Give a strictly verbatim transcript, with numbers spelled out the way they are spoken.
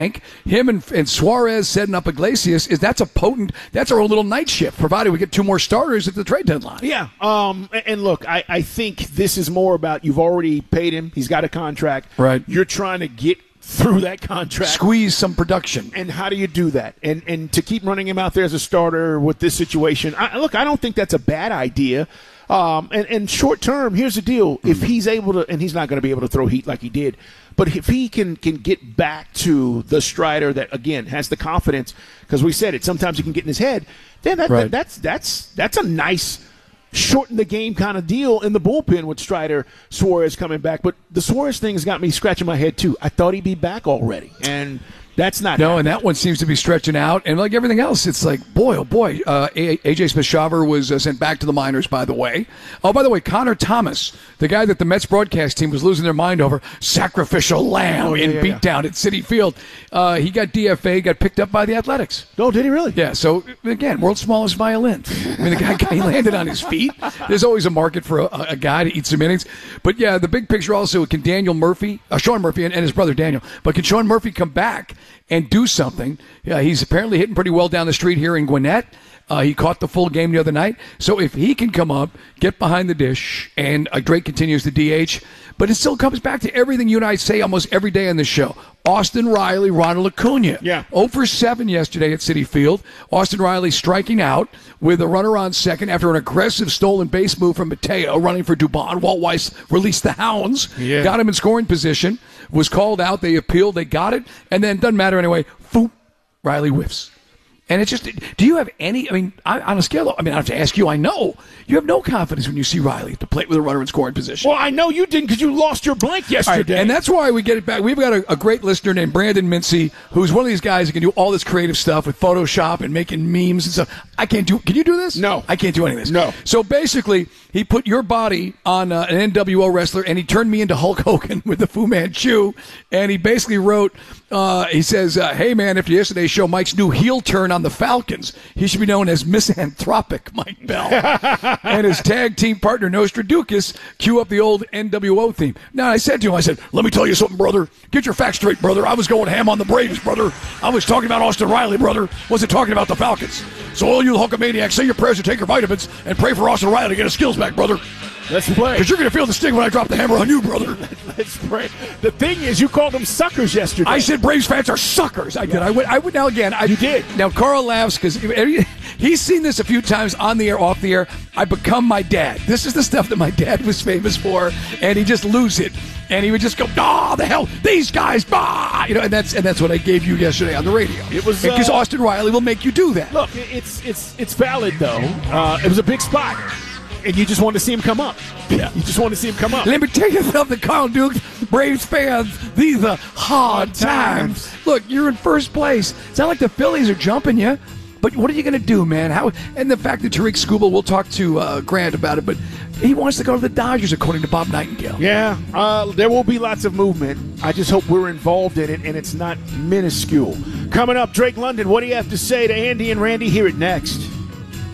him and, and Suarez setting up Iglesias, is that's a potent, that's our little night shift, provided we get two more starters at the trade deadline. Yeah, um, and look, I, I think this is more about you've already paid him. He's got a contract. Right. You're trying to get through that contract. Squeeze some production. And how do you do that? And and to keep running him out there as a starter with this situation, I, look, I don't think that's a bad idea. Um, and, and short term, here's the deal. Mm-hmm. If he's able to, and he's not going to be able to throw heat like he did, but if he can can get back to the Strider that, again, has the confidence, because we said it, sometimes he can get in his head, then that, right. that, that's that's that's a nice shorten the game kind of deal in the bullpen with Strider, Suarez coming back. But the Suarez thing has got me scratching my head, too. I thought he'd be back already, and that's not No, happening. And that one seems to be stretching out. And like everything else, it's like, boy, oh, boy. Uh, A J Smith-Shawver was uh, sent back to the minors, by the way. Oh, by the way, Connor Thomas, the guy that the Mets broadcast team was losing their mind over, sacrificial lamb oh, yeah, in yeah, beatdown yeah. at Citi Field. Uh, he got D F A, got picked up by the Athletics. Oh, did he really? Yeah, so, again, world's smallest violin. I mean, the guy, guy landed on his feet. There's always a market for a, a guy to eat some innings. But, yeah, the big picture also, can Daniel Murphy, uh, Sean Murphy and, and his brother Daniel, but can Sean Murphy come back and do something? Yeah, he's apparently hitting pretty well down the street here in Gwinnett. Uh, he caught the full game the other night. So if he can come up, get behind the dish, and uh, Drake continues to D H, but it still comes back to everything you and I say almost every day on this show. Austin Riley, Ronald Acuna. Yeah. oh for seven yesterday at Citi Field. Austin Riley striking out with a runner on second after an aggressive stolen base move from Mateo running for Dubon. Walt Weiss released the hounds, yeah. got him in scoring position, was called out. They appealed. They got it. And then, doesn't matter anyway, foop, Riley whiffs. And it's just, do you have any, I mean, I, on a scale of, I mean, I have to ask you, I know, you have no confidence when you see Riley at the plate with a runner in scoring position. Well, I know you didn't because you lost your blank yesterday. Right, and that's why we get it back. We've got a, a great listener named Brandon Mincy, who's one of these guys who can do all this creative stuff with Photoshop and making memes and stuff. I can't do, can you do this? No. I can't do any of this. No. So basically, he put your body on uh, an N W O wrestler, and he turned me into Hulk Hogan with the Fu Manchu, and he basically wrote, uh, he says, uh, hey, man, after yesterday's show, Mike's new heel turn on the Falcons, he should be known as Misanthropic Mike Bell. And his tag team partner, Nostraducus, cue up the old N W O theme. Now, I said to him, I said, let me tell you something, brother. Get your facts straight, brother. I was going ham on the Braves, brother. I was talking about Austin Riley, brother. Wasn't talking about the Falcons. So all you Hulkamaniacs, say your prayers and take your vitamins and pray for Austin Riley to get his skills back, brother. Let's play. Because you're going to feel the sting when I drop the hammer on you, brother. Let's pray. The thing is, you called them suckers yesterday. I said Braves fans are suckers. I did. I would. I would now again. I, you did. Now Carl laughs because he's seen this a few times on the air, off the air. I become my dad. This is the stuff that my dad was famous for, and he just lose it, and he would just go, "Ah, the hell, these guys, bah!" You know, and that's and that's what I gave you yesterday on the radio. It was because uh, Austin Riley will make you do that. Look, it's it's it's valid though. Uh, it was a big spot. And you just wanted to see him come up. Yeah. You just wanted to see him come up. Let me tell you something, Carl Dukes, Braves fans, these are hard times. Look, you're in first place. It's not like the Phillies are jumping you, but what are you going to do, man? How? And the fact that Tariq Skubal, we'll talk to uh, Grant about it, but he wants to go to the Dodgers, according to Bob Nightingale. Yeah, uh, there will be lots of movement. I just hope we're involved in it, and it's not minuscule. Coming up, Drake London, what do you have to say to Andy and Randy? Hear it next.